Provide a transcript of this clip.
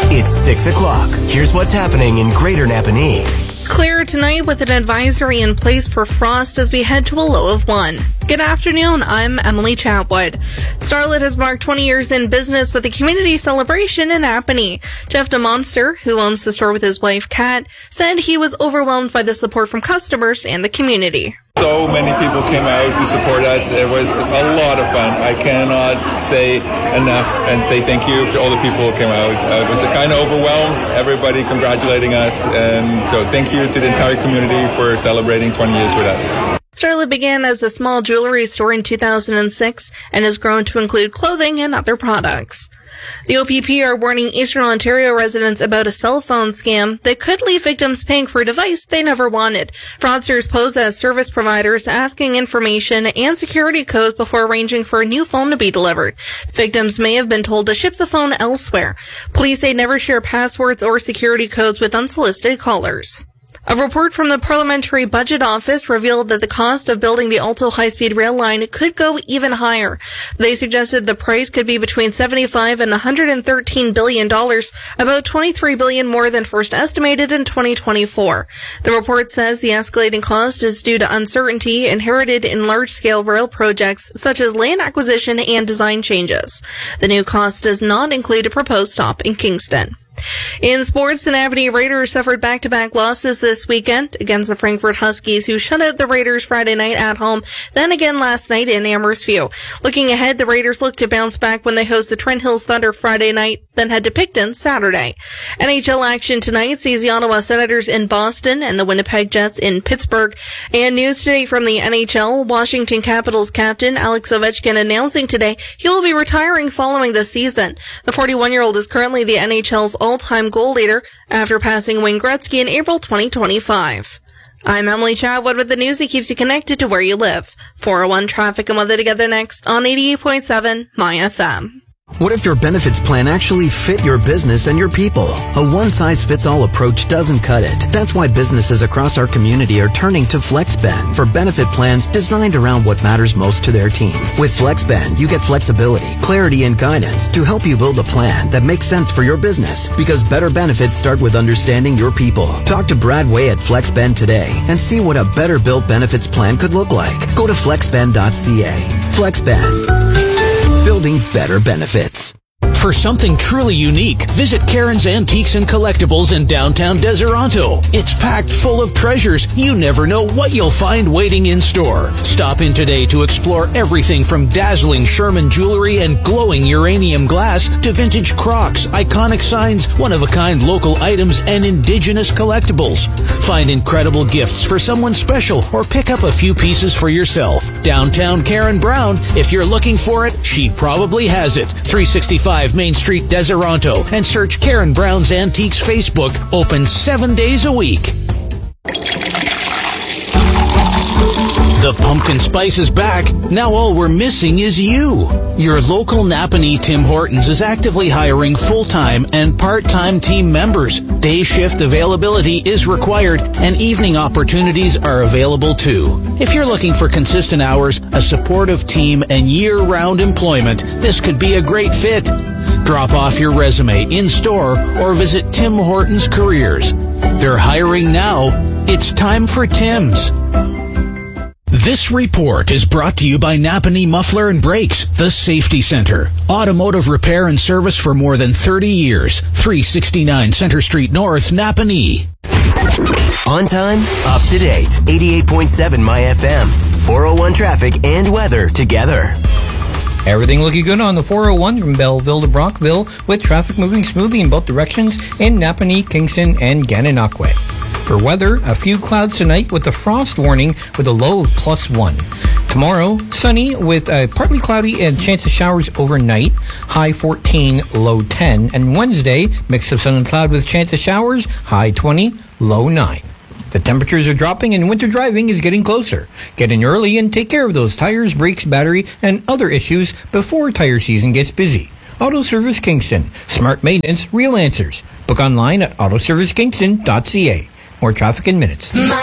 It's 6 o'clock. Here's what's happening in Greater Napanee. Clear tonight with an advisory in place for frost as we head to a low of 1. Good afternoon, I'm Emily Chatwood. Starlet has marked 20 years in business with a community celebration in Napanee. Jeff DeMonster, who owns the store with his wife Kat, said he was overwhelmed by the support from customers and the community. So many people came out to support us. It was a lot of fun. I cannot say enough and say thank you to all the people who came out. I was kind of overwhelmed. Everybody congratulating us. And so thank you to the entire community for celebrating 20 years with us. Starlet began as a small jewelry store in 2006 and has grown to include clothing and other products. The OPP are warning Eastern Ontario residents about a cell phone scam that could leave victims paying for a device they never wanted. Fraudsters pose as service providers, asking information and security codes before arranging for a new phone to be delivered. Victims may have been told to ship the phone elsewhere. Police say never share passwords or security codes with unsolicited callers. A report from the Parliamentary Budget Office revealed that the cost of building the Alto high-speed rail line could go even higher. They suggested the price could be between $75 and $113 billion, about $23 billion more than first estimated in 2024. The report says the escalating cost is due to uncertainty inherited in large-scale rail projects such as land acquisition and design changes. The new cost does not include a proposed stop in Kingston. In sports, the Napanee Raiders suffered back-to-back losses this weekend against the Frankfurt Huskies, who shut out the Raiders Friday night at home, then again last night in Amherst View. Looking ahead, the Raiders look to bounce back when they host the Trent Hills Thunder Friday night, then head to Picton Saturday. NHL action tonight sees the Ottawa Senators in Boston and the Winnipeg Jets in Pittsburgh. And news today from the NHL, Washington Capitals captain Alex Ovechkin announcing today he will be retiring following the season. The 41-year-old is currently the NHL's all-time goal leader after passing Wayne Gretzky in April 2025. I'm Emily Chatwood with the news that keeps you connected to where you live. 401 traffic and weather together next on 88.7 My FM. What if your benefits plan actually fit your business and your people? A one-size-fits-all approach doesn't cut it. That's why businesses across our community are turning to FlexBend for benefit plans designed around what matters most to their team. With FlexBend, you get flexibility, clarity, and guidance to help you build a plan that makes sense for your business, because better benefits start with understanding your people. Talk to Brad Way at FlexBend today and see what a better built benefits plan could look like. Go to flexbend.ca. FlexBend. Building better benefits. For something truly unique, visit Karen's Antiques and Collectibles in downtown Deseronto. It's packed full of treasures. You never know what you'll find waiting in store. Stop in today to explore everything from dazzling Sherman jewelry and glowing uranium glass to vintage Crocs, iconic signs, one-of-a-kind local items, and indigenous collectibles. Find incredible gifts for someone special or pick up a few pieces for yourself. Downtown Karen Brown. If you're looking for it, she probably has it. 365 Main Street, Deseronto, and search Karen Brown's Antiques Facebook. Open 7 days a week. The pumpkin spice is back. Now all we're missing is you. Your local Napanee Tim Hortons is actively hiring full-time and part-time team members. Day shift availability is required, and evening opportunities are available too. If you're looking for consistent hours, a supportive team, and year-round employment, this could be a great fit. Drop off your resume in-store or visit Tim Hortons Careers. They're hiring now. It's time for Tim's. This report is brought to you by Napanee Muffler and Brakes, the Safety Center. Automotive repair and service for more than 30 years. 369 Center Street North, Napanee. On time, up to date. 88.7 My FM. 401 traffic and weather together. Everything looking good on the 401 from Belleville to Brockville, with traffic moving smoothly in both directions in Napanee, Kingston, and Gananoque. For weather, a few clouds tonight with a frost warning with a low of +1. Tomorrow, sunny with a partly cloudy and chance of showers overnight, high 14, low 10. And Wednesday, mix of sun and cloud with chance of showers, high 20, low 9. The temperatures are dropping and winter driving is getting closer. Get in early and take care of those tires, brakes, battery, and other issues before tire season gets busy. Auto Service Kingston. Smart maintenance, real answers. Book online at autoservicekingston.ca. More traffic in minutes.